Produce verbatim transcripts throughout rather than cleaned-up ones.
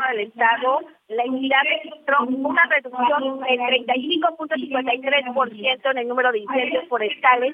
del Estado, la entidad registró una reducción del treinta y cinco punto cincuenta y tres por ciento en el número de incendios forestales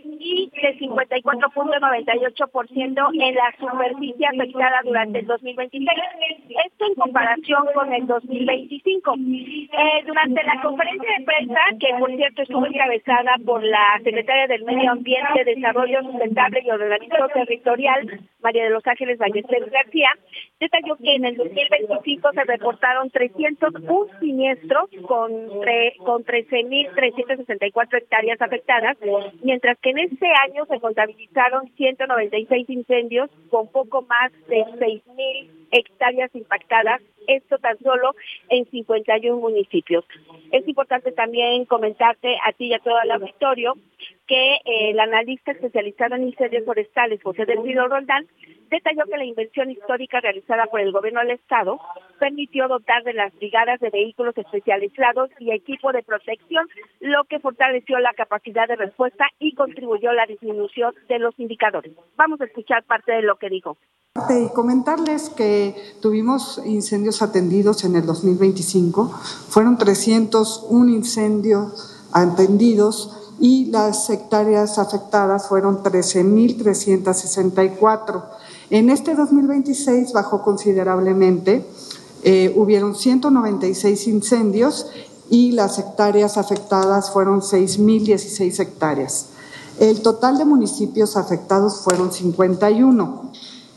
y de cincuenta y cuatro punto noventa y ocho por ciento en la superficie afectada durante el dos mil veintiséis. Esto en comparación con el dos mil veinticinco. Eh, durante la conferencia de prensa, que por cierto estuvo encabezada por la secretaria del Medio Ambiente, Desarrollo Sustentable y Ordenamiento Territorial, María de los Ángeles Ballester García, detalló que en el dos mil veinticinco se reportaron trescientos uno siniestros con, tre, con trece mil trescientas sesenta y cuatro hectáreas afectadas, mientras que en este año se contabilizaron ciento noventa y seis incendios con poco más de seis mil hectáreas impactadas, esto tan solo en cincuenta y uno municipios. Es importante también comentarte a ti y a todo el auditorio que eh, el analista especializado en incendios forestales, José del Río Roldán, detalló que la inversión histórica realizada por el gobierno del Estado permitió dotar de las brigadas de vehículos especializados y equipo de protección, lo que fortaleció la capacidad de respuesta y contribuyó a la disminución de los indicadores. Vamos a escuchar parte de lo que dijo. Y comentarles que tuvimos incendios atendidos en el dos mil veinticinco, fueron trescientos uno incendios atendidos y las hectáreas afectadas fueron trece mil trescientas sesenta y cuatro. En este dos mil veintiséis bajó considerablemente, eh, hubieron ciento noventa y seis incendios y las hectáreas afectadas fueron seis mil dieciséis hectáreas. El total de municipios afectados fueron cincuenta y uno.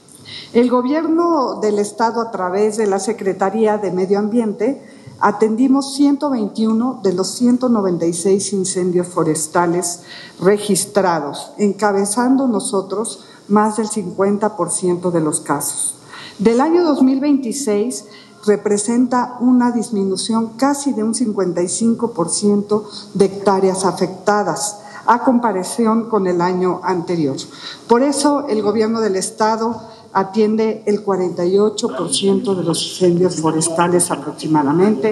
El gobierno del Estado, a través de la Secretaría de Medio Ambiente, atendimos ciento veintiuno de los ciento noventa y seis incendios forestales registrados, encabezando nosotros más del cincuenta por ciento de los casos. Del año dos mil veintiséis representa una disminución casi de un cincuenta y cinco por ciento de hectáreas afectadas, a comparación con el año anterior. Por eso, el gobierno del Estado atiende el cuarenta y ocho por ciento de los incendios forestales aproximadamente.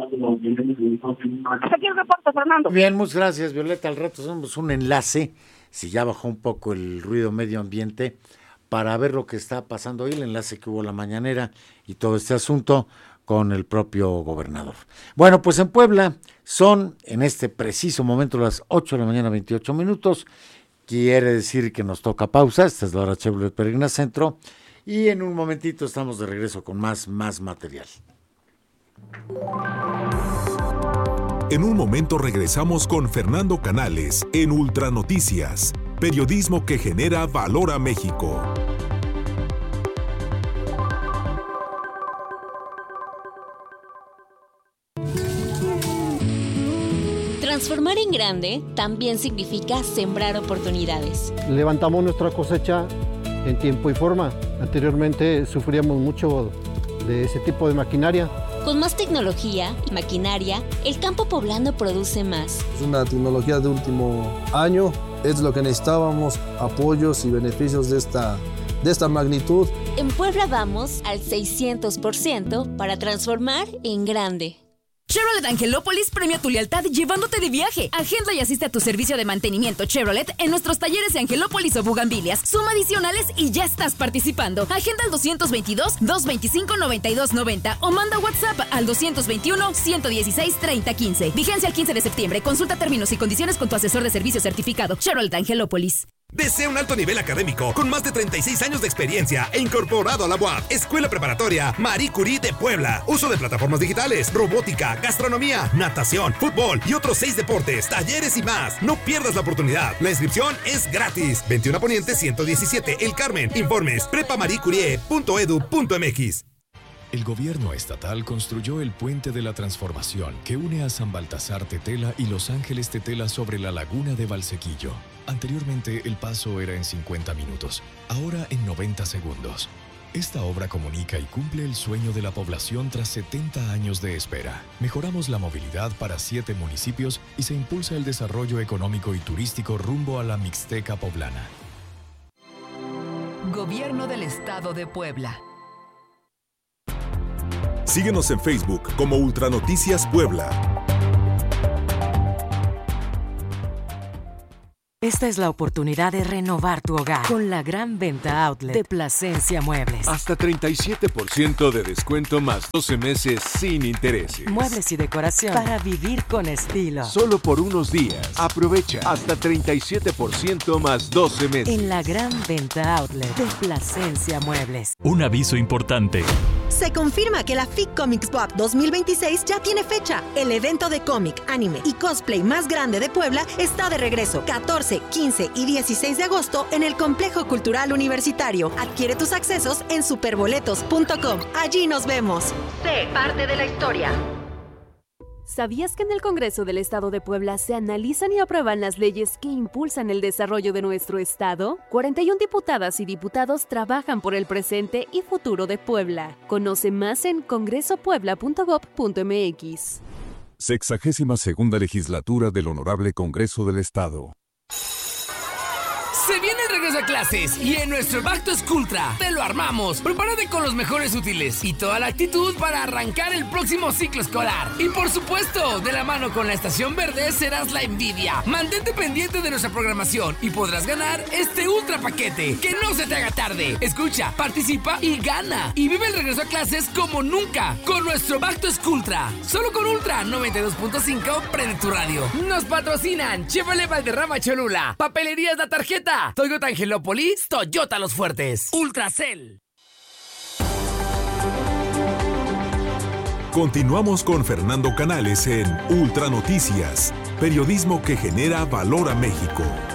Aquí el reporte, Fernando. Bien, muchas gracias, Violeta. Al rato hacemos un enlace, si ya bajó un poco el ruido medio ambiente, para ver lo que está pasando hoy, el enlace que hubo la mañanera y todo este asunto con el propio gobernador. Bueno, pues en Puebla son en este preciso momento las ocho de la mañana, veintiocho minutos. Quiere decir que nos toca pausa. Esta es la hora Chevrolet Peregrina Centro y en un momentito estamos de regreso con más, más material. En un momento regresamos con Fernando Canales en Ultra Noticias, periodismo que genera valor a México. Transformar en grande también significa sembrar oportunidades. Levantamos nuestra cosecha en tiempo y forma. Anteriormente sufríamos mucho de ese tipo de maquinaria. Con más tecnología y maquinaria, el campo poblano produce más. Es una tecnología de último año, es lo que necesitábamos, apoyos y beneficios de esta, de esta magnitud. En Puebla vamos al seiscientos por ciento para transformar en grande. Chevrolet Angelópolis premia tu lealtad llevándote de viaje. Agenda y asiste a tu servicio de mantenimiento Chevrolet en nuestros talleres de Angelópolis o Bugambilias. Suma adicionales y ya estás participando. Agenda al doscientos veintidós, doscientos veinticinco, noventa y dos noventa o manda WhatsApp al doscientos veintiuno, ciento dieciséis, treinta quince. Vigencia el quince de septiembre. Consulta términos y condiciones con tu asesor de servicio certificado. Chevrolet Angelópolis. Desea un alto nivel académico con más de treinta y seis años de experiencia e incorporado a la U A P. Escuela Preparatoria Marie Curie de Puebla. Uso de plataformas digitales, robótica, gastronomía, natación, fútbol y otros seis deportes, talleres y más. No pierdas la oportunidad. La inscripción es gratis. veintiuno Poniente ciento diecisiete, El Carmen. Informes prepa marie curie punto edu punto m x. El gobierno estatal construyó el Puente de la Transformación que une a San Baltasar Tetela y Los Ángeles Tetela sobre la laguna de Valsequillo. Anteriormente el paso era en cincuenta minutos, ahora en noventa segundos. Esta obra comunica y cumple el sueño de la población tras setenta años de espera. Mejoramos la movilidad para siete municipios y se impulsa el desarrollo económico y turístico rumbo a la Mixteca poblana. Gobierno del Estado de Puebla. Síguenos en Facebook como Ultranoticias Puebla. Esta es la oportunidad de renovar tu hogar con la gran venta outlet de Plasencia Muebles. Hasta treinta y siete por ciento de descuento más doce meses sin intereses. Muebles y decoración para vivir con estilo. Solo por unos días. Aprovecha hasta treinta y siete por ciento más doce meses. En la gran venta outlet de Plasencia Muebles. Un aviso importante. Se confirma que la F I C Comics Pop dos mil veintiséis ya tiene fecha. El evento de cómic, anime y cosplay más grande de Puebla está de regreso. catorce, quince y dieciséis de agosto en el Complejo Cultural Universitario. Adquiere tus accesos en superboletos punto com. Allí nos vemos. Sé parte de la historia. ¿Sabías que en el Congreso del Estado de Puebla se analizan y aprueban las leyes que impulsan el desarrollo de nuestro estado? cuarenta y una diputadas y diputados trabajan por el presente y futuro de Puebla. Conoce más en congreso puebla punto gob punto m x. Sexagésima segunda legislatura del Honorable Congreso del Estado. Se viene el regreso a clases y en nuestro Back to School Ultra te lo armamos. Prepárate con los mejores útiles y toda la actitud para arrancar el próximo ciclo escolar. Y por supuesto, de la mano con la Estación Verde serás la envidia. Mantente pendiente de nuestra programación y podrás ganar este ultra paquete. Que no se te haga tarde. Escucha, participa y gana. Y vive el regreso a clases como nunca con nuestro Back to School Ultra. Solo con Ultra noventa y dos punto cinco prende tu radio. Nos patrocinan Chevrolet Valderrama Cholula, Papelerías La Tarjeta, Toyota Angelópolis, Toyota Los Fuertes, Ultracel. Continuamos con Fernando Canales en Ultra Noticias, periodismo que genera valor a México.